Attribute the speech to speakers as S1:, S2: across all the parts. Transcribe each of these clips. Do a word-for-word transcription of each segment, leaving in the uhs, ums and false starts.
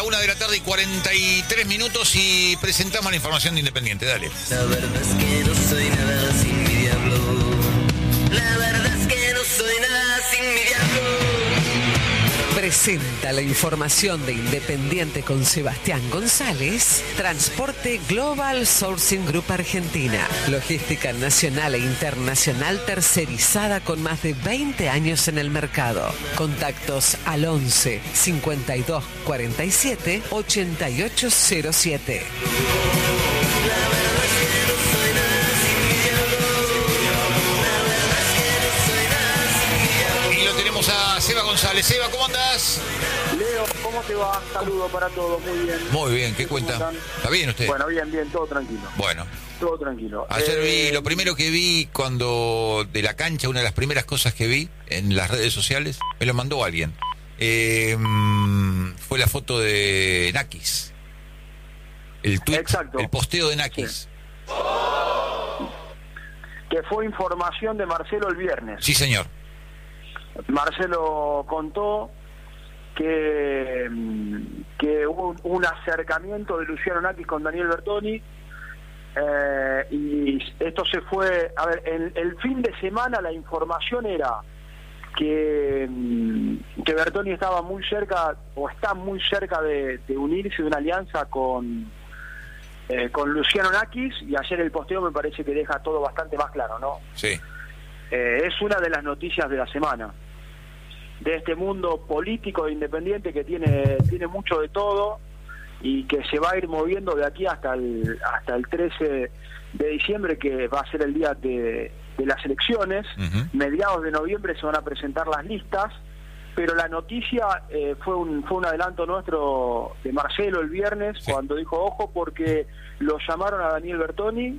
S1: una de la tarde y cuarenta y tres minutos y presentamos la información de Independiente. Dale.
S2: La verdad es que no soy nada sin mi diablo. La verdad es que no soy nada sin mi diablo.
S3: Presenta la información de Independiente con Sebastián González. Transporte Global Sourcing Group Argentina. Logística nacional e internacional tercerizada con más de veinte años en el mercado. Contactos al once, cincuenta y dos, cuarenta y siete, ochenta y ocho cero siete.
S1: Seba González. Seba, ¿cómo andás?
S4: Leo, ¿cómo te va? Saludo para todos, muy bien.
S1: Muy bien, ¿qué cuenta? ¿Está bien usted?
S4: Bueno, bien, bien, todo tranquilo.
S1: Bueno.
S4: Todo tranquilo.
S1: Ayer
S4: eh...
S1: vi, lo primero que vi cuando de la cancha, una de las primeras cosas que vi en las redes sociales, me lo mandó alguien. Eh, fue la foto de Nakis. El tweet,
S4: Exacto.
S1: El posteo de Nakis.
S4: Sí. Que fue información de Marcelo el viernes.
S1: Sí, señor.
S4: Marcelo contó que, que hubo un acercamiento de Luciano Nakis con Daniel Bertoni, eh, y esto se fue, a ver, en el fin de semana la información era que, que Bertoni estaba muy cerca, o está muy cerca de, de unirse, de una alianza con, eh, con Luciano Nakis, y ayer el posteo me parece que deja todo bastante más claro, ¿no?
S1: Sí.
S4: Eh, es una de las noticias de la semana, de este mundo político de Independiente que tiene tiene mucho de todo y que se va a ir moviendo de aquí hasta el hasta el trece de diciembre, que va a ser el día de, de las elecciones. Uh-huh. Mediados de noviembre se van a presentar las listas, pero la noticia eh, fue un fue un adelanto nuestro de Marcelo el viernes, sí, cuando dijo, ojo, porque lo llamaron a Daniel Bertoni,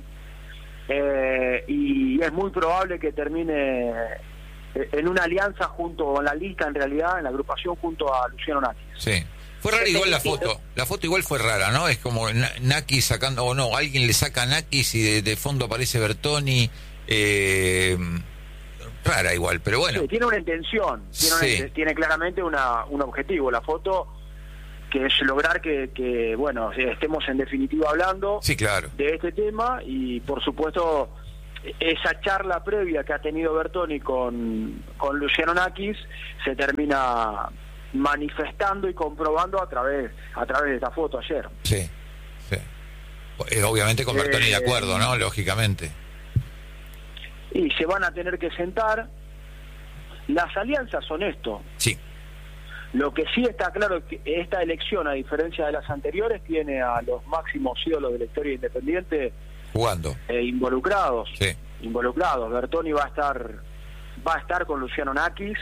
S4: eh, y es muy probable que termine en una alianza junto con la lista, en realidad, en la agrupación junto a Luciano Nakis.
S1: Sí. Fue rara igual la foto. La foto igual fue rara, ¿no? Es como Nakis sacando, o no, alguien le saca a Nakis y de, de fondo aparece Bertoni. Eh, rara igual, pero bueno.
S4: Sí, tiene una intención, tiene,
S1: sí,
S4: una, tiene claramente una, un objetivo. La foto, que es lograr que, que, bueno, estemos en definitiva hablando,
S1: sí, claro,
S4: de este tema, y por supuesto esa charla previa que ha tenido Bertoni con, con Luciano Nakis se termina manifestando y comprobando a través a través de esta foto ayer.
S1: Sí, sí. Eh, obviamente con Bertoni eh, de acuerdo, ¿no? Lógicamente.
S4: Y se van a tener que sentar. Las alianzas son esto.
S1: Sí.
S4: Lo que sí está claro es que esta elección, a diferencia de las anteriores, tiene a los máximos ídolos de la historia independiente
S1: jugando,
S4: eh, involucrados,
S1: sí,
S4: involucrados. Bertoni va a estar va a estar con Luciano Nakis,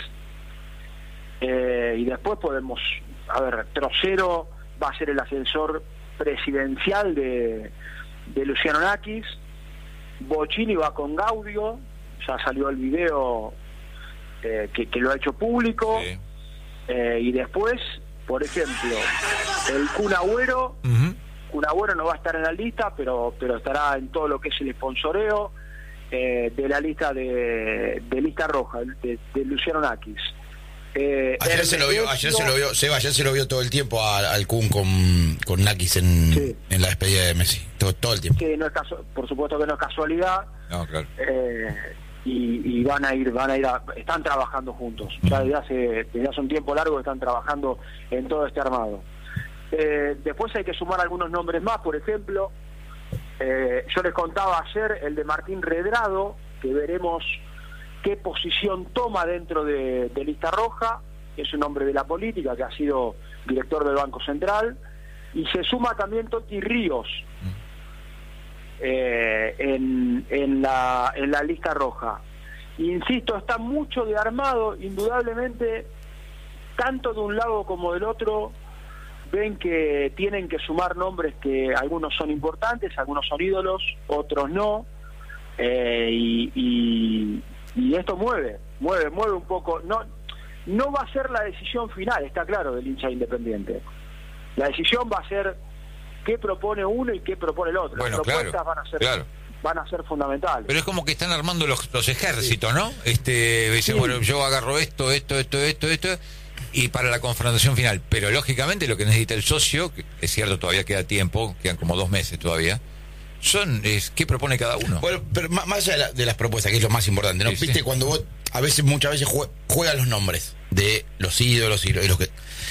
S4: eh, y después podemos, a ver, Trocero va a ser el asesor presidencial de, de Luciano Nakis, Bocchini va con Gaudio, ya salió el video eh, que, que lo ha hecho público, sí, eh, y después, por ejemplo, el Kun Agüero, uh-huh. Kun Agüero no va a estar en la lista, pero pero estará en todo lo que es el sponsoreo eh, de la lista de, de lista roja, de, de Luciano Nakis.
S5: Eh, ayer se lo vio, ayer se lo vio, Seba, ayer se lo vio todo el tiempo al, al Kun con, con Nakis en, sí, en la despedida de Messi, todo, todo el tiempo.
S4: Sí, no es caso, por supuesto que no es casualidad.
S1: No, claro.
S4: Eh, y, y van a ir, van a ir, a, están trabajando juntos. Ya desde hace, desde hace un tiempo largo están trabajando en todo este armado. Eh, después hay que sumar algunos nombres más, por ejemplo, eh, yo les contaba ayer el de Martín Redrado, que veremos qué posición toma dentro de, de Lista Roja, que es un hombre de la política, que ha sido director del Banco Central, y se suma también Toti Ríos eh, en, en, la, en la Lista Roja. Insisto, está mucho de armado, indudablemente, tanto de un lado como del otro. Ven que tienen que sumar nombres que algunos son importantes, algunos son ídolos, otros no, eh, y, y, y esto mueve, mueve, mueve un poco. No, no va a ser la decisión final, está claro, del hincha Independiente. La decisión va a ser qué propone uno y qué propone el otro.
S1: Bueno,
S4: Las propuestas
S1: claro,
S4: van a ser,
S1: claro.
S4: van a ser fundamentales.
S1: Pero es como que están armando los, los ejércitos, sí, ¿no? Este, dicen,
S4: sí,
S1: bueno, yo agarro esto, esto, esto, esto, esto. y para la confrontación final. Pero lógicamente lo que necesita el socio, que es cierto, todavía queda tiempo, quedan como dos meses todavía, son es qué propone cada uno.
S5: Bueno, pero más, más allá de, la, de las propuestas, que es lo más importante, ¿no? Sí, Viste, sí. Cuando vos, a veces, muchas veces jue, juegan los nombres de los ídolos y, lo, y los que...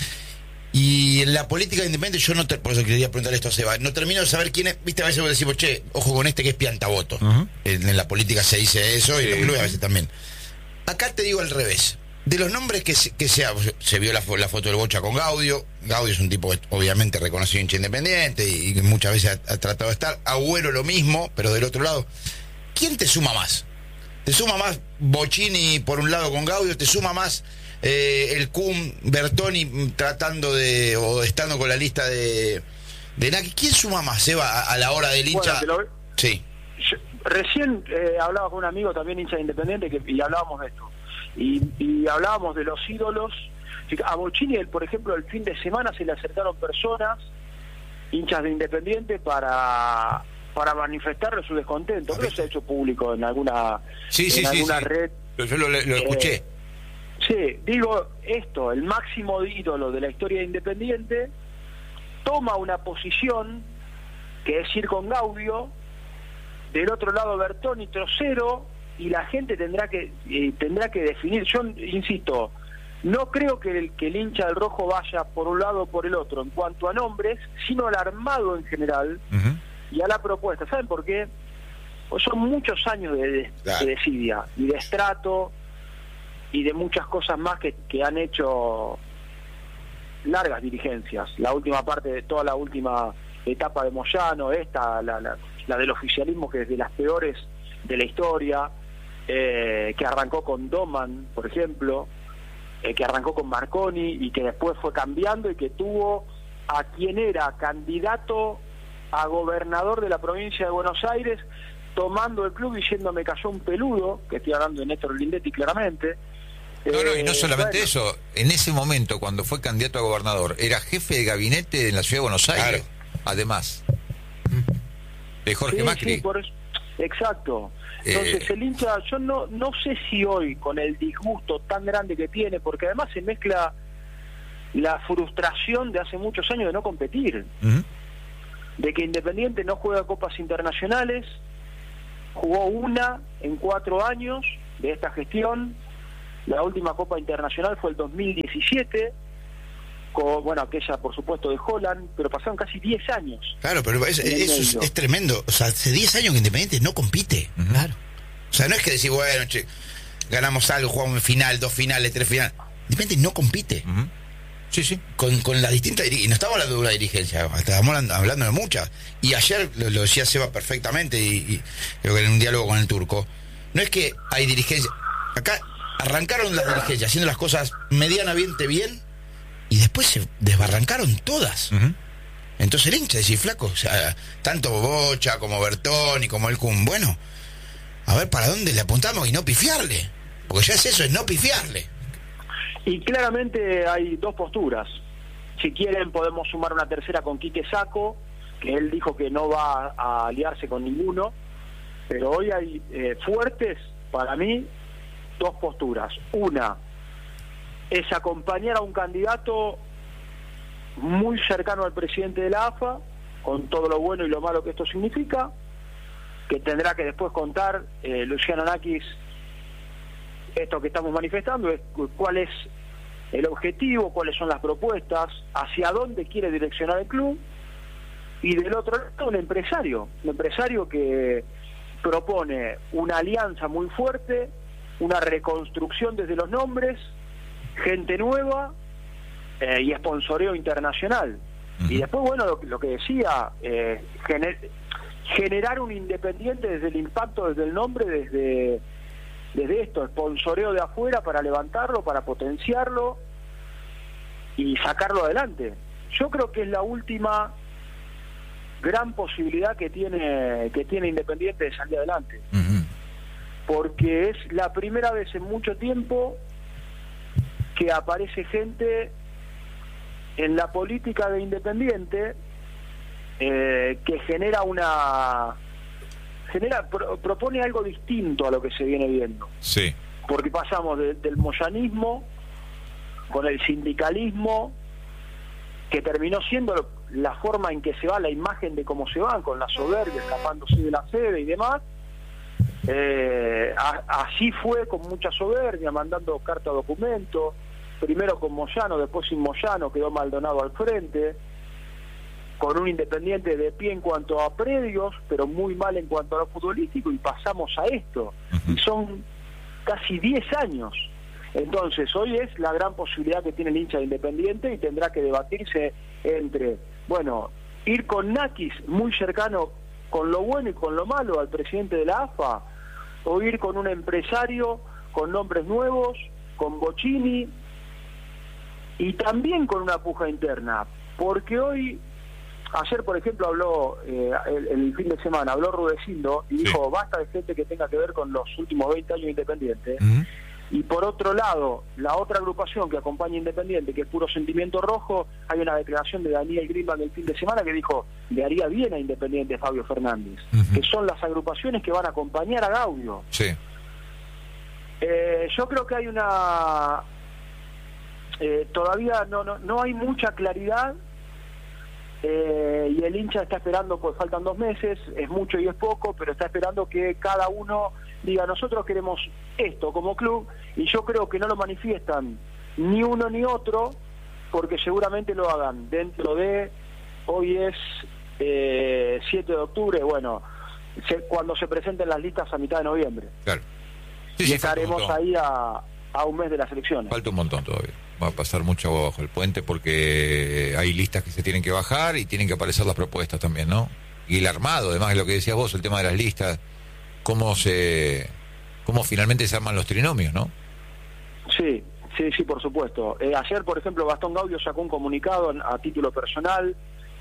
S5: Y en la política independiente yo no, te, por eso quería preguntar esto a Seba, no termino de saber quién es, viste, a veces vos decimos, che, ojo con este que es piantavoto. Uh-huh. En, en la política se dice eso, sí. Y en los clubes a veces también. Acá te digo al revés. De los nombres que se, que se, se vio la, la foto del Bocha con Gaudio. Gaudio es un tipo que obviamente reconocido hincha independiente y, y muchas veces ha, ha tratado de estar. Agüero lo mismo, pero del otro lado. ¿Quién te suma más? ¿Te suma más Bocini por un lado con Gaudio? ¿Te suma más eh, el Kun Bertoni tratando de o estando con la lista de, de Naki? ¿Quién suma más, Seba, a, a la hora del hincha?
S4: Bueno, lo...
S5: Sí.
S4: Yo, recién eh, hablaba con un amigo también hincha de Independiente que, y hablábamos de esto. Y, y hablábamos de los ídolos. A Bocini, por ejemplo, el fin de semana se le acercaron personas, hinchas de Independiente, para para manifestarle su descontento. Creo que se ha hecho público en alguna,
S1: sí, sí,
S4: en
S1: sí,
S4: alguna
S1: sí.
S4: red.
S1: Yo lo, lo escuché.
S4: Eh, sí, digo esto, el máximo ídolo de la historia de Independiente toma una posición que es ir con Gaudio, del otro lado Bertoni, trocero, y la gente tendrá que eh, tendrá que definir. Yo insisto, no creo que el, que el hincha del rojo vaya por un lado o por el otro en cuanto a nombres, sino al armado en general. Uh-huh. Y a la propuesta. ¿Saben por qué? Pues son muchos años de, de, claro. de desidia y de estrato y de muchas cosas más que, que han hecho largas dirigencias. La última parte de toda la última etapa de Moyano, esta, la, la, la del oficialismo, que es de las peores de la historia, eh, que arrancó con Doman, por ejemplo, eh, que arrancó con Marconi y que después fue cambiando y que tuvo a quien era candidato a gobernador de la provincia de Buenos Aires tomando el club diciendo me cayó un peludo, que estoy hablando de Néstor Lindetti claramente.
S1: No, no, y no solamente bueno. eso, en ese momento cuando fue candidato a gobernador era jefe de gabinete en la ciudad de Buenos Aires, claro. Además de Jorge
S4: sí,
S1: Macri.
S4: Sí, por eso. Exacto. Entonces eh... el hincha, yo no no sé si hoy con el disgusto tan grande que tiene, porque además se mezcla la frustración de hace muchos años de no competir, uh-huh. de que Independiente no juega copas internacionales, jugó una en cuatro años de esta gestión. La última Copa Internacional fue el dos mil diecisiete, con, bueno, aquella por supuesto de Holland, pero pasaron casi diez años.
S5: Claro, pero es, eso es, es tremendo. O sea, hace diez años que Independiente no compite. Uh-huh. Claro. O sea, no es que decir, bueno, che, ganamos algo, jugamos en final, dos finales, tres finales. Independiente no compite. Uh-huh. Sí, sí. Con, con las distintas dirigencias. Y no estamos hablando de una dirigencia, estamos hablando, hablando de muchas. Y ayer lo, lo decía Seba perfectamente, y, y creo que en un diálogo con el turco. No es que hay dirigencia. Acá arrancaron las dirigencias haciendo las cosas medianamente bien y después se desbarrancaron todas. Uh-huh. Entonces el hincha decía, flaco, o sea, tanto Bocha como Bertoni como el Kun, bueno, a ver para dónde le apuntamos y no pifiarle, porque ya es eso, es no pifiarle.
S4: Y claramente hay dos posturas. Si quieren podemos sumar una tercera con Quique Sacco, que él dijo que no va a aliarse con ninguno, pero hoy hay eh, fuertes, para mí, dos posturas. Una es acompañar a un candidato muy cercano al presidente de la A F A, con todo lo bueno y lo malo que esto significa, que tendrá que después contar eh, Luciano Nakis esto que estamos manifestando, es cuál es el objetivo, cuáles son las propuestas, hacia dónde quiere direccionar el club. Y del otro lado un empresario, un empresario que propone una alianza muy fuerte, una reconstrucción desde los nombres, gente nueva eh, y sponsoreo internacional. Uh-huh. Y después, bueno, lo, lo que decía, eh, gener, generar un Independiente desde el impacto, desde el nombre, desde, desde esto, sponsoreo de afuera para levantarlo, para potenciarlo y sacarlo adelante. Yo creo que es la última gran posibilidad que tiene que tiene Independiente de salir adelante. Uh-huh. Porque es la primera vez en mucho tiempo que aparece gente en la política de Independiente eh, que genera una genera pro, propone algo distinto a lo que se viene viendo.
S1: Sí.
S4: Porque pasamos de, del moyanismo con el sindicalismo, que terminó siendo la forma en que se va, la imagen de cómo se van, con la soberbia, escapándose de la sede y demás. Eh, a, así fue, con mucha soberbia, mandando carta documento, primero con Moyano, después sin Moyano, quedó Maldonado al frente, con un Independiente de pie en cuanto a predios, pero muy mal en cuanto a lo futbolístico, y pasamos a esto. Y son casi diez años. Entonces, hoy es la gran posibilidad que tiene el hincha de Independiente, y tendrá que debatirse entre, bueno, ir con Nakis, muy cercano con lo bueno y con lo malo al presidente de la A F A, o ir con un empresario con nombres nuevos, con Bocchini, y también con una puja interna, porque hoy, ayer por ejemplo habló, eh, el, el fin de semana, habló Rudecindo y sí. dijo, basta de gente que tenga que ver con los últimos veinte años de Independiente. Uh-huh. Y por otro lado, la otra agrupación que acompaña a Independiente, que es Puro Sentimiento Rojo, hay una declaración de Daniel Greenbank el fin de semana que dijo, le haría bien a Independiente Fabio Fernández, uh-huh. que son las agrupaciones que van a acompañar a Gaudio.
S1: Sí.
S4: Eh, yo creo que hay una... Eh, todavía no, no, no hay mucha claridad, eh, y el hincha está esperando, pues faltan dos meses, es mucho y es poco, pero está esperando que cada uno diga, nosotros queremos esto como club, y yo creo que no lo manifiestan ni uno ni otro, porque seguramente lo hagan dentro de, hoy es eh, siete de octubre, bueno, se, cuando se presenten las listas a mitad de noviembre.
S1: Claro. Sí,
S4: y
S1: sí,
S4: estaremos ahí a, a un mes de las elecciones.
S1: Falta un montón todavía. Va a pasar mucho agua bajo el puente, porque hay listas que se tienen que bajar y tienen que aparecer las propuestas también, ¿no? Y el armado, además de lo que decías vos, el tema de las listas, cómo se, cómo finalmente se arman los trinomios, ¿no?
S4: Sí, sí, sí, por supuesto. Eh, ayer, por ejemplo, Gastón Gaudio sacó un comunicado a título personal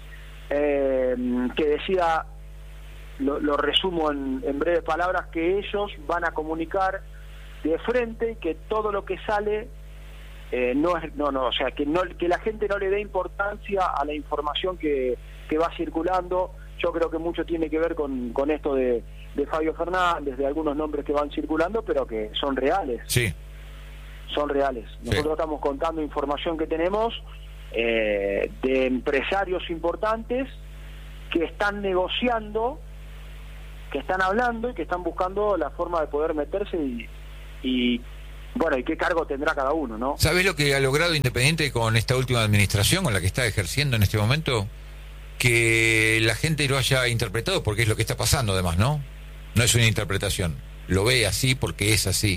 S4: eh, que decía, lo, lo resumo en, en breves palabras, que ellos van a comunicar de frente que todo lo que sale eh, no es, no, no, o sea, que no, que la gente no le dé importancia a la información que, que va circulando. Yo creo que mucho tiene que ver con, con esto de, de Fabio Fernández, de algunos nombres que van circulando, pero que son reales.
S1: Sí.
S4: Son reales. Nosotros sí. estamos contando información que tenemos eh, de empresarios importantes que están negociando, que están hablando y que están buscando la forma de poder meterse y, y bueno, y qué cargo tendrá cada uno, ¿no?
S1: ¿Sabés lo que ha logrado Independiente con esta última administración, con la que está ejerciendo en este momento? Que la gente lo haya interpretado, porque es lo que está pasando además, ¿no? No es una interpretación, lo ve así porque es así.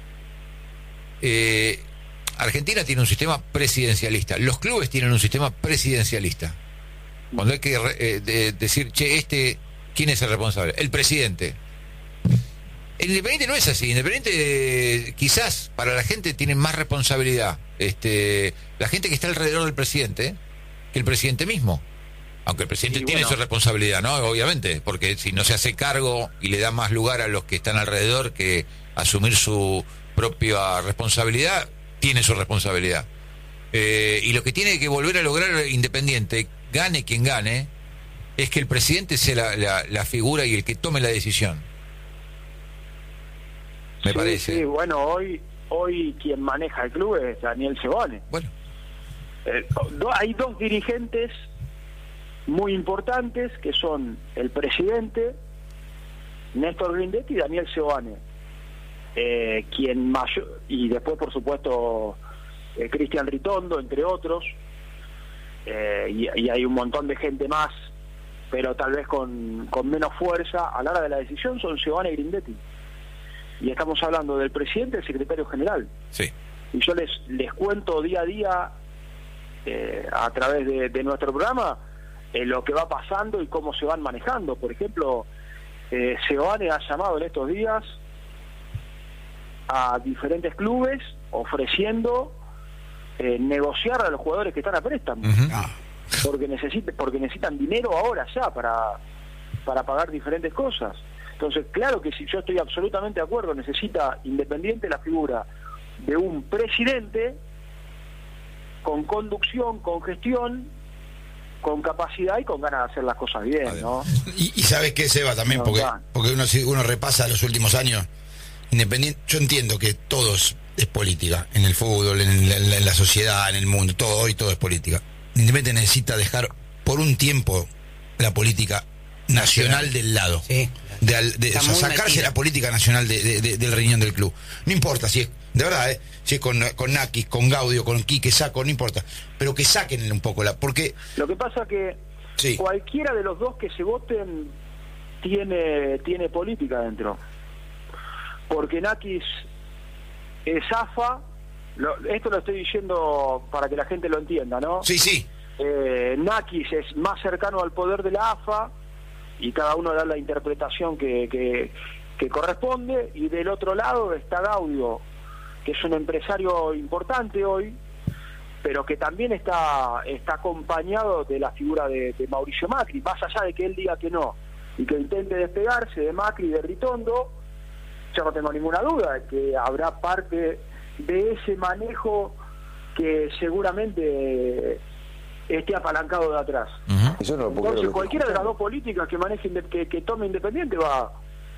S1: Eh, Argentina tiene un sistema presidencialista, los clubes tienen un sistema presidencialista. Cuando hay que eh, de, decir, che, este, ¿quién es el responsable? El presidente. El Independiente no es así. Independiente, eh, quizás para la gente tiene más responsabilidad, este, la gente que está alrededor del presidente, que el presidente mismo. Aunque el presidente sí, tiene bueno. su responsabilidad, ¿no? Obviamente, porque si no se hace cargo y le da más lugar a los que están alrededor que asumir su propia responsabilidad, tiene su responsabilidad. Eh, y lo que tiene que volver a lograr Independiente, gane quien gane, es que el presidente sea la, la, la figura y el que tome la decisión. Me
S4: sí,
S1: parece.
S4: Sí, bueno, hoy hoy quien maneja el club es Daniel Sebone.
S1: Bueno.
S4: Eh, do, hay dos dirigentes muy importantes que son el presidente Néstor Grindetti y Daniel Sebone, eh, quien mayor, y después por supuesto eh, Cristian Ritondo, entre otros, eh, y, y hay un montón de gente más, pero tal vez con, con menos fuerza a la hora de la decisión. Son Sebone y Grindetti, y estamos hablando del presidente y el secretario general.
S1: Sí.
S4: Y yo les les cuento día a día eh, a través de, de nuestro programa eh, lo que va pasando y cómo se van manejando. Por ejemplo, eh, Sebone ha llamado en estos días a diferentes clubes ofreciendo eh, negociar a los jugadores que están a préstamo, uh-huh. porque necesite, porque necesitan dinero ahora ya para para pagar diferentes cosas. Entonces, claro que si yo estoy absolutamente de acuerdo, necesita Independiente la figura de un presidente con conducción, con gestión, con capacidad y con ganas de hacer las cosas bien, ¿no?
S5: Y, y ¿sabes qué, Seba? También, no, porque, porque uno, uno repasa los últimos años Independiente, yo entiendo que todo es, es política, en el fútbol, en la, en la- en la sociedad, en el mundo, todo hoy todo es política. Independiente necesita dejar por un tiempo la política nacional del lado.
S6: Sí.
S5: De, al- de-
S6: Está
S5: o sea,
S6: muy
S5: sacarse
S6: metida.
S5: la política nacional de- de- de- del riñón del club. No importa si es, de verdad, ¿eh? Si es con, con Nakis, con Gaudio, con Quique Saco, no importa. Pero que saquen un poco la. Porque.
S4: Lo que pasa que
S5: Sí.
S4: cualquiera de los dos que se voten tiene tiene política dentro. Porque Nakis es AFA, lo- esto lo estoy diciendo para que la gente lo entienda, ¿no?
S5: Sí, sí.
S4: Eh, Nakis es más cercano al poder de la AFA y cada uno da la interpretación que, que, que corresponde, y del otro lado está Gaudio, que es un empresario importante hoy, pero que también está está acompañado de la figura de, de Mauricio Macri, más allá de que él diga que no y que intente despegarse de Macri y de Ritondo. Yo no tengo ninguna duda de que habrá parte de ese manejo que seguramente esté apalancado de atrás.
S1: Ujú.
S7: Eso no lo puedo
S4: Entonces
S7: creer.
S4: cualquiera de las dos políticas que maneje inde- que, que tome Independiente va,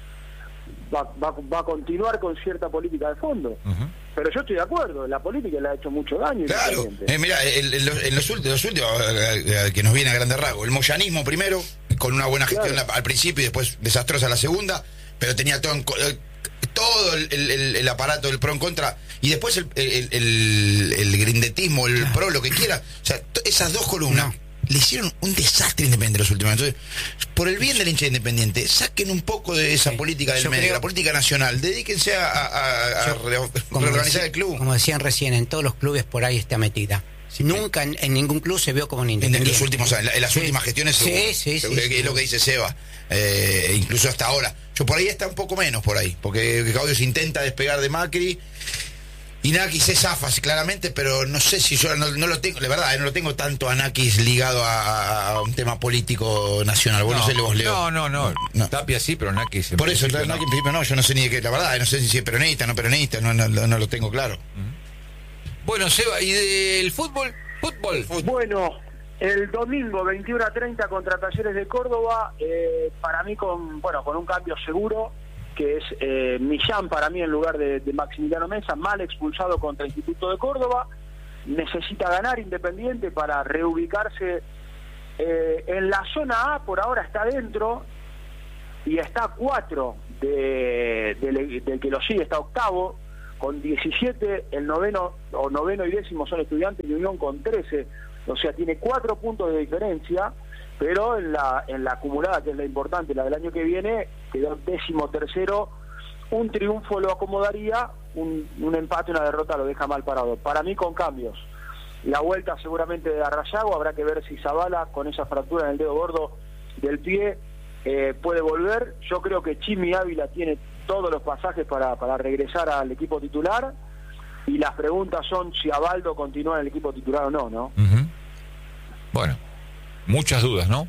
S4: va va va a continuar con cierta política de fondo.
S1: Ujú.
S4: Pero yo estoy de acuerdo, la política le ha hecho mucho daño a
S5: Claro,
S4: Independiente.
S5: eh, mira, el- el- en los últimos, los últimos eh, eh, que nos viene a grandes rasgos, el moyanismo primero, con una buena gestión
S4: Claro.
S5: la- al principio y después desastrosa la segunda, pero tenía todo, en co- eh, todo el, el- el- el aparato del pro en contra, y después el, el, el- el grindetismo, el pro, lo que quiera, o sea, t- esas dos columnas
S6: No.
S5: le hicieron un desastre a Independiente los últimos. Entonces, por el bien del hincha de Independiente, saquen un poco de esa
S6: Sí.
S5: política del
S6: Yo
S5: medio,
S6: creo-
S5: la política nacional, dedíquense a, a- a- a
S6: Yo,
S5: re-
S6: como
S5: reorganizar
S6: decí-
S5: el club.
S6: Como decían recién, en todos los clubes por ahí está metida. Nunca en, en ningún club se vio como un
S5: En,
S6: Independiente.
S5: en los últimos en, la- en las
S6: Sí.
S5: últimas gestiones
S6: Sí,
S5: seguro.
S6: sí, sí,
S5: Seguro que
S6: sí.
S5: es lo que dice Seba. Eh, incluso hasta ahora. Yo por ahí está un poco menos por ahí, porque Gaudio se intenta despegar de Macri y Nakis es Afas claramente, pero no sé si yo no, no lo tengo, la verdad, eh, no lo tengo tanto a Nakis ligado a, a- a un tema político nacional. Vos no, sé, vos Leo.
S1: no, no, no,
S5: No.
S1: Tapia sí, pero Nakis en
S5: Por eso,
S1: principio
S5: Nakis
S1: no.
S5: en principio no, yo no sé ni de qué, la verdad, no sé si es peronista, no peronista, no, no, no lo tengo claro.
S1: Bueno, Seba, ¿y del fútbol? Fútbol.
S4: Bueno, el domingo veintiuno a treinta contra Talleres de Córdoba, eh, para mí con bueno con un cambio seguro, que es eh, Millán para mí en lugar de, de Maximiliano Mesa, mal expulsado contra Instituto de Córdoba. Necesita ganar Independiente para reubicarse eh, en la zona A. Por ahora está dentro y está a cuatro de, del del que lo sigue, está octavo con diecisiete, el noveno o noveno y décimo son Estudiantes y Unión con trece, o sea, tiene cuatro puntos de diferencia, pero en la en la acumulada, que es la importante, la del año que viene, quedó décimo tercero, un triunfo lo acomodaría, un, un empate, una derrota lo deja mal parado. Para mí con cambios. La vuelta seguramente de Arrayago, habrá que ver si Zabala con esa fractura en el dedo gordo del pie eh, puede volver. Yo creo que Chimi Ávila tiene todos los pasajes para, para regresar al equipo titular, y las preguntas son si Abaldo continúa en el equipo titular o no, ¿no?
S1: Ujú. Bueno, muchas dudas, ¿no?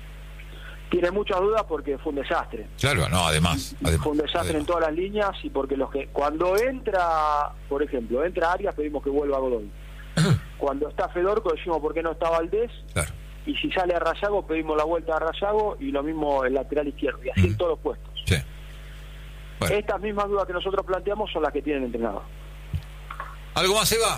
S4: Tiene muchas dudas porque fue un desastre.
S1: Claro, no, además. además
S4: Fue un desastre en
S1: además.
S4: todas las líneas, y porque los que cuando entra, por ejemplo, entra Arias, pedimos que vuelva Godoy. Cuando está Fedorco decimos por qué no está Valdés,
S1: Claro.
S4: y si sale a Rayago pedimos la vuelta a Rayago, y lo mismo el lateral izquierdo, y así
S1: Mm.
S4: en todos los puestos.
S1: Sí. Bueno.
S4: Estas mismas dudas que nosotros planteamos son las que tienen entrenador.
S1: ¿Algo más, Seba?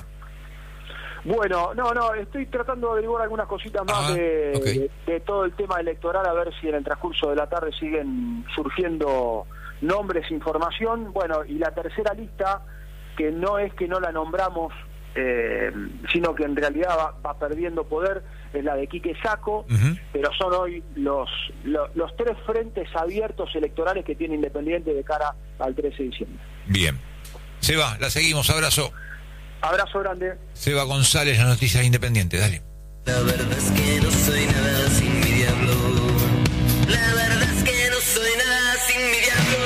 S4: Bueno, no, no, estoy tratando de averiguar algunas cositas más
S1: Ah,
S4: de,
S1: ok.
S4: de, de todo el tema electoral, a ver si en el transcurso de la tarde siguen surgiendo nombres, información. Bueno, y la tercera lista, que no es que no la nombramos, eh, sino que en realidad va, va perdiendo poder, es la de Quique Saco,
S1: Ujú.
S4: pero son hoy los, los, los tres frentes abiertos electorales que tiene Independiente de cara al trece de diciembre.
S1: Bien. Seba, la seguimos. Abrazo.
S4: Abrazo grande.
S1: Seba González, las noticias independientes. Dale.
S2: La verdad es que no soy nada sin mi diablo. La verdad es que no soy nada sin mi diablo.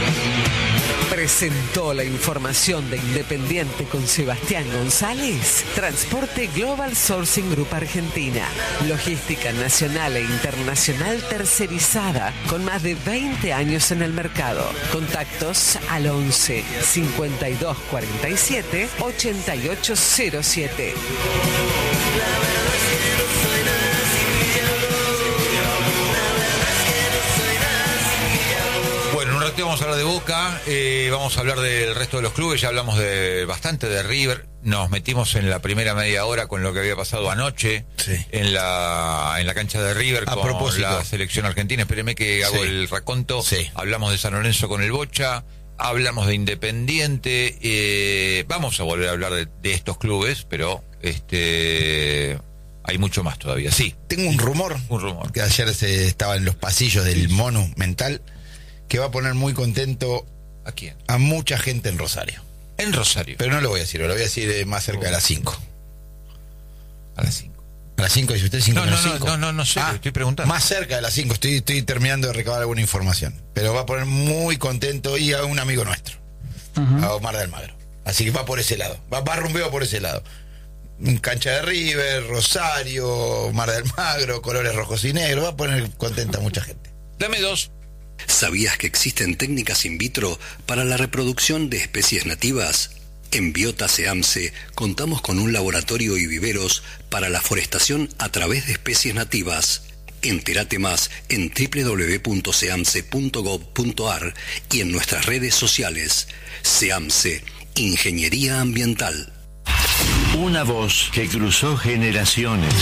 S3: Presentó la información de Independiente con Sebastián González. Transporte Global Sourcing Group Argentina. Logística nacional e internacional tercerizada con más de veinte años en el mercado. Contactos al once cincuenta y dos cuarenta y siete ochenta y ocho cero siete.
S1: Bueno, en un rato vamos a hablar de Boca. Boca, eh, vamos a hablar del resto de los clubes, ya hablamos de bastante de River, nos metimos en la primera media hora con lo que había pasado anoche
S5: Sí.
S1: en la en la cancha de River
S5: A
S1: con
S5: propósito.
S1: la selección argentina. Espéreme que hago
S5: Sí.
S1: el raconto.
S5: Sí.
S1: Hablamos de San Lorenzo con el Bocha, hablamos de Independiente, eh, vamos a volver a hablar de, de estos clubes, pero este hay mucho más todavía. Sí,
S5: Tengo un rumor,
S1: un rumor.
S5: que ayer se estaba en los pasillos del Monumental, que va a poner muy contento
S1: ¿A quién?
S5: a mucha gente en Rosario.
S1: En Rosario.
S5: Pero no lo voy a decir, lo voy a decir eh, más cerca de las cinco.
S1: A las cinco.
S5: A las cinco, dice usted, cinco
S1: No,
S5: menos
S1: no, no,
S5: cinco.
S1: no, no, no sé, le estoy preguntando.
S5: Más cerca de las cinco, estoy, estoy terminando de recabar alguna información. Pero va a poner muy contento y a un amigo nuestro, a Omar de Almagro. Así que va por ese lado, va, va rumbeo por ese lado. Cancha de River, Rosario, Omar de Almagro, colores rojos y negros, va a poner contenta a mucha gente.
S1: Dame dos.
S7: ¿Sabías que existen técnicas in vitro para la reproducción de especies nativas? En Biota SEAMSE contamos con un laboratorio y viveros para la forestación a través de especies nativas. Entérate más en doble u doble u doble u punto seamse punto gob punto ar y en nuestras redes sociales. SEAMSE, Ingeniería Ambiental.
S8: Una voz que cruzó generaciones.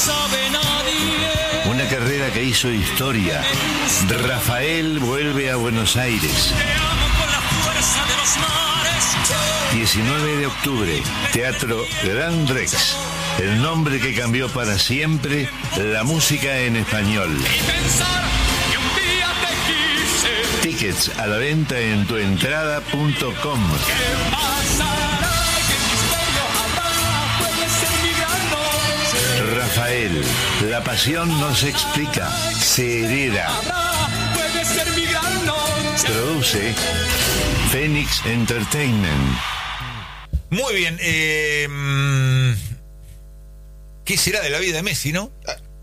S8: Una carrera que hizo historia. Rafael vuelve a Buenos Aires. diecinueve de octubre, Teatro Gran Rex. El nombre que cambió para siempre la música en español. Tickets a la venta en tuentrada punto com. Rafael, la pasión no se explica, se hereda. Produce Phoenix Entertainment.
S1: Muy bien. Eh, mm, ¿Qué será de la vida de Messi, no?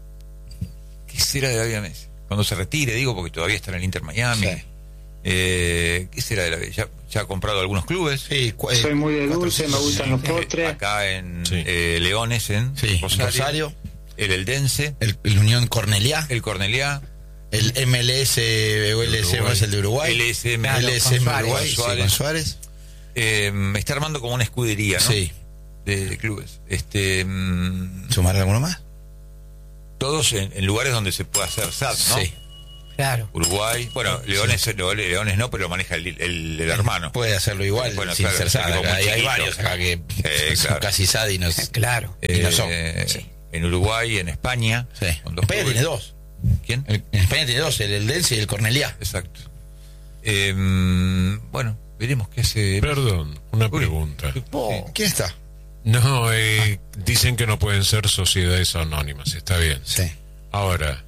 S1: ¿Qué será de la vida de Messi? Cuando se retire, digo, porque todavía está en el Inter Miami.
S5: Sí.
S1: Eh, ¿Qué será de la vida? ¿Ya, ya ha comprado algunos clubes?
S5: Sí, cu-
S9: Soy muy de
S5: cuatro-
S9: dulce, me gustan los
S1: Eh,
S9: postres.
S1: acá en
S10: Sí.
S1: eh, Leones, en
S5: Sí,
S1: Rosario.
S5: Rosario,
S1: El Eldense,
S5: el, el Unión Cornelia,
S1: el Corneliá,
S5: el M L S o L S, ¿no es el de Uruguay?
S1: L S M,
S5: L S M
S6: con Suárez.
S5: Uruguay, sí,
S1: Suárez.
S5: con Suárez.
S1: eh, está armando como una escudería, ¿no?
S5: Sí.
S1: De, de clubes. Este, mm,
S5: ¿Sumar alguno más?
S1: todos en, en lugares donde se pueda hacer S A D, ¿no?
S5: Sí.
S6: Claro.
S1: Uruguay, bueno, Leones, lo- Leones no, pero lo maneja el, el, el hermano.
S5: Puede hacerlo igual,
S1: Bueno,
S5: sin
S1: claro,
S5: ser
S1: es un
S5: S A D.
S1: equipo muy
S5: Hay, hay
S1: chiquito.
S5: varios acá que
S1: Sí,
S5: son
S1: claro.
S5: casi S A D y no,
S6: Claro.
S5: y no son.
S1: Eh,
S6: Sí.
S1: En Uruguay, en España.
S5: Sí.
S1: con dos
S5: España
S1: clubes.
S5: tiene dos.
S1: ¿Quién?
S5: El- en España tiene dos, el Eldense y el Cornelia.
S1: Exacto. Eh, bueno, veremos qué hace.
S10: Perdón, una
S1: Uy.
S10: pregunta.
S1: Oh.
S5: ¿Quién está?
S10: No, eh, dicen que no pueden ser sociedades anónimas, está bien.
S5: Sí.
S10: Ahora,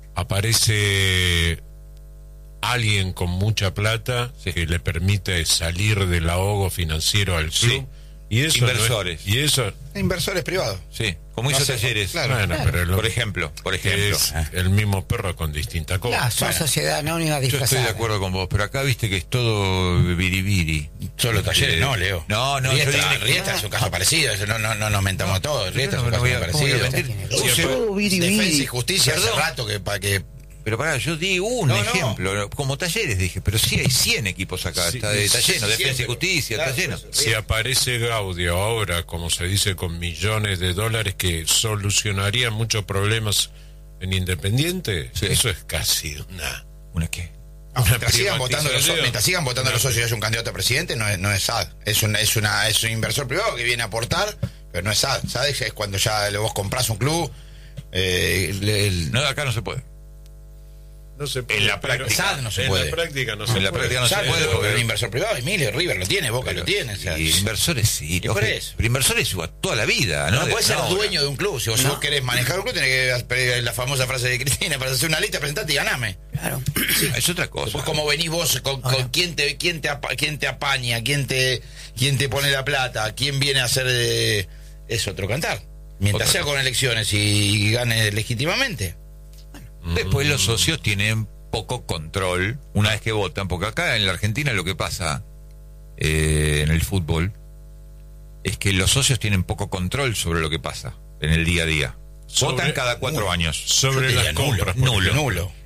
S10: aparece alguien con mucha plata que le permite salir del ahogo financiero al club.
S1: Sí.
S10: Y eso no es-
S1: Inversores.
S10: y eso,
S5: Inversores privados.
S1: Sí, como
S5: No
S1: hizo
S5: sé,
S1: Talleres.
S5: claro.
S10: bueno, pero lo-
S1: Por ejemplo, por ejemplo.
S10: es el mismo perro con distinta
S6: Claro,
S10: cosa.
S6: son sociedad anónima
S1: Yo estoy
S6: disfrazada.
S1: de acuerdo con vos, pero acá viste que es todo biribiri.
S5: Solo Talleres,
S1: Eh,
S5: no, Leo.
S1: No, no, yo
S5: Riestra,
S1: digo-
S5: Riestra es un caso parecido, eso no, no, no nos mentamos todos. Riestra es
S1: no,
S5: un
S1: no
S5: caso
S1: voy a-
S5: muy
S1: ¿cómo voy a
S5: parecido.
S1: mentir?
S6: Tiene
S1: Sí,
S6: todo
S5: Defensa y Justicia hace
S1: Perdón.
S5: rato que para que
S1: Pero pará, yo di un
S5: No, no.
S1: ejemplo, como Talleres dije, pero sí hay cien equipos acá,
S10: Sí,
S1: está, está
S10: sí,
S1: lleno,
S5: sí,
S1: Defensa y
S5: siempre.
S1: Justicia,
S5: Claro,
S1: está lleno.
S5: por eso.
S10: Si aparece Gaudio ahora, como se dice, con millones de dólares que solucionaría muchos problemas en Independiente,
S1: Sí.
S10: eso es casi una...
S1: ¿Una qué?
S5: Ah,
S10: Una
S5: mientras sigan votando los,
S10: privatización.
S5: mientras sigan votando los socios y haya un candidato a presidente, no es, no es S A D. Es un, es una, es un inversor privado que viene a aportar, pero no es S A D. S A D es cuando ya vos comprás un club. Eh, el- el-
S1: No, acá no se puede.
S10: No se puede,
S1: En la
S10: pero-
S1: práctica.
S5: S A D no se
S10: en
S5: puede.
S10: la práctica no se
S1: En la
S10: puede.
S1: práctica no
S5: S A D
S1: se puede
S5: porque
S1: porque-
S5: el inversor privado, Emilio, River lo tiene, Boca
S1: Pero-
S5: lo tiene. O sea,
S1: y inversores sí,
S5: por
S1: lógico.
S5: eso.
S1: Pero inversores igual toda la vida, ¿no?
S5: no,
S1: De-
S5: puedes ser
S1: no,
S5: dueño de un club. Si vos, si vos querés manejar un club, tenés que pedir la famosa frase de Cristina: para hacer una lista, presentate y ganame.
S6: Claro.
S1: Es otra cosa.
S5: Después, ¿cómo venís vos? ¿Con, con quién, te, quién, te apa- quién te apaña? ¿Quién te, quién te pone la plata? ¿Quién viene a hacer eh, es otro cantar? Mientras
S1: Otra
S5: sea con elecciones y gane legítimamente.
S1: Después los socios tienen poco control una vez que votan, porque acá en la Argentina lo que pasa eh, en el fútbol es que los socios tienen poco control sobre lo que pasa en el día a día.
S10: Sobre-
S1: Votan cada cuatro
S10: Uy,
S1: años.
S10: Sobre
S5: Yo te
S10: las
S5: diría nulo,
S10: compras. por
S1: nulo.
S10: ejemplo.
S5: Nulo.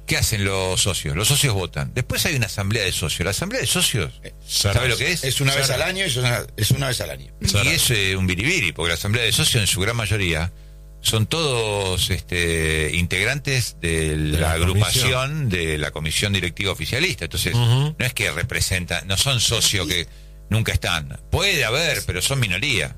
S1: ¿qué hacen los socios? Los socios votan. Después hay una asamblea de socios. La asamblea de socios, ¿sabe lo que es?
S5: Es una vez al año, es una, es una vez al año.
S1: Y es eh, un biribiri, porque la asamblea de socios en su gran mayoría son todos este, integrantes de la,
S10: de la
S1: agrupación
S10: comisión.
S1: de la comisión directiva oficialista. Entonces,
S10: Uh-huh.
S1: no es que representan, no son socios que nunca están. Puede haber, pero son minoría.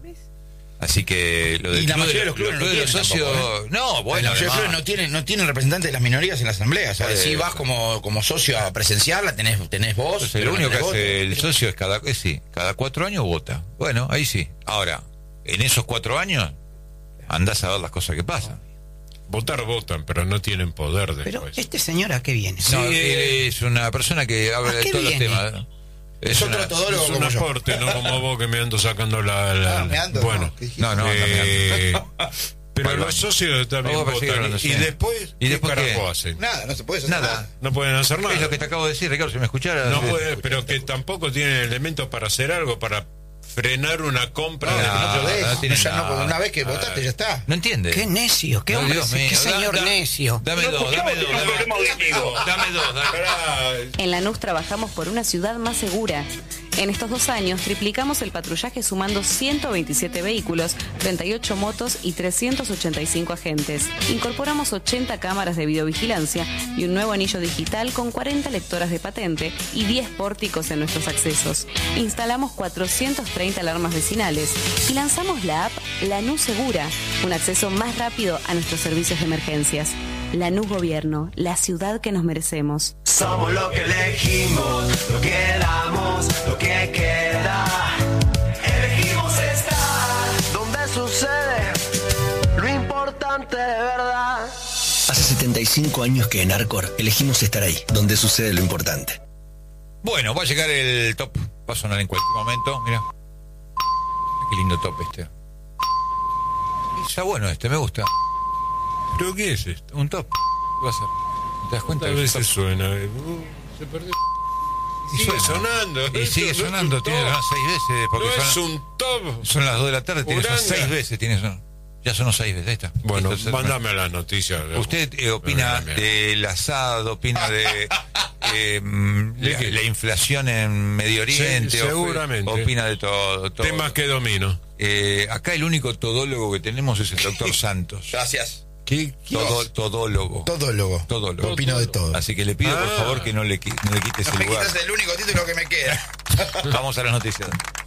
S1: Así que lo del
S5: Y la
S1: club
S5: mayoría de los clubes no
S1: club de
S5: tienen
S1: los socios,
S5: tampoco, ¿eh?
S1: no, bueno,
S5: la mayoría de los
S1: además-
S5: clubes no tienen, no tienen representantes de las minorías en la asamblea. O sea,
S1: Puede-
S5: si vas como, como socio a presenciarla, tenés, tenés vos.
S1: Entonces,
S5: pero
S1: lo
S5: no
S1: único que
S5: tenés
S1: hace
S5: voto.
S1: el socio es cada, eh, sí, cada cuatro años vota. Bueno, ahí sí. Ahora, en esos cuatro años, andás a ver las cosas que pasan.
S10: Votar votan, pero no tienen poder después.
S6: Pero este señor, ¿a qué viene?
S1: No, él es una persona que habla
S6: ¿A
S1: de
S6: qué
S1: todos
S6: viene?
S1: los temas.
S5: Es otro todólogo
S10: Es un
S5: como yo.
S10: aporte, no como vos que me ando sacando la... la-
S5: Ah, me ando,
S10: bueno,
S5: no, ¿qué dijiste?
S1: No, no, anda
S10: eh, pero
S1: Vale,
S10: los
S1: vale.
S10: socios también
S1: Vos pensé que
S10: votan.
S1: no, no
S10: Y
S1: sé.
S10: después,
S1: ¿Y después
S10: ¿qué
S1: qué?
S10: carajo hacen?
S5: Nada, no se puede hacer
S1: Nada.
S10: No pueden hacer nada.
S1: Es lo que te acabo de decir, Ricardo, si me escuchara.
S10: No
S1: eh,
S10: puede, pero que tampoco tienen elementos para hacer algo, para frenar una compra
S1: No,
S10: de
S1: no,
S5: No,
S1: no
S5: no,
S1: tiene
S5: ya no,
S1: nada.
S5: porque una vez que votaste ya está.
S1: No entiende.
S6: Qué necio, qué
S1: No,
S6: hombre,
S1: Dios
S6: qué
S1: mío.
S6: señor
S1: Da- da-
S6: necio.
S1: Dame dos, dame dos, dame dos. Dame dos, dame
S10: Pará,
S9: En Lanús trabajamos por una ciudad más segura. En estos dos años triplicamos el patrullaje sumando ciento veintisiete vehículos, treinta y ocho motos y trescientos ochenta y cinco agentes. Incorporamos ochenta cámaras de videovigilancia y un nuevo anillo digital con cuarenta lectoras de patente y diez pórticos en nuestros accesos. Instalamos cuatrocientas treinta alarmas vecinales y lanzamos la app Lanús Segura, un acceso más rápido a nuestros servicios de emergencias. Lanús Gobierno, la ciudad que nos merecemos.
S2: Somos lo que elegimos, lo que damos, lo que queda. Elegimos estar donde sucede lo importante de verdad.
S7: Hace setenta y cinco años que en Arcor elegimos estar ahí, donde sucede lo importante.
S1: Bueno, va a llegar el top. Va a sonar en cualquier momento. Mira. Qué lindo top este. Está bueno este, me gusta.
S10: ¿pero qué es esto?
S1: Un top. ¿Qué va a ser? ¿Te das cuenta?
S10: A
S1: que es
S10: veces
S1: top?
S10: suena. eh, uh, se perdió.
S1: Y
S10: Sigue
S1: suena.
S10: sonando.
S1: Y
S10: Esto
S1: sigue
S10: no es
S1: sonando.
S10: un
S1: Tiene
S10: top.
S1: sonado seis veces. Porque
S10: No es
S1: son,
S10: un top.
S1: son las dos de la tarde. Tiene sonado
S10: Uranga.
S1: seis veces. Tiene son, ya sonó seis veces. Ahí está.
S10: Bueno,
S1: Listo,
S10: mándame a las noticias.
S1: Usted eh, opina
S10: Mira, mira.
S1: del asado, opina de eh, mm,
S10: ¿De
S1: la,
S10: qué?
S1: la inflación en Medio Oriente.
S10: Sí,
S1: op-
S10: seguramente.
S1: Opina de todo. todo.
S10: Temas que domino.
S1: Eh, acá el único todólogo que tenemos es el doctor Santos.
S5: Gracias.
S10: ¿Qué?
S1: Todo, todólogo.
S5: Todólogo.
S1: Todólogo.
S5: Opino de todo.
S1: Así que le pido por
S10: Ah.
S1: favor que no le, qui- no le quites
S5: No
S1: el
S5: me
S1: lugar.
S5: quitas el único título que me queda.
S1: Vamos a las noticias.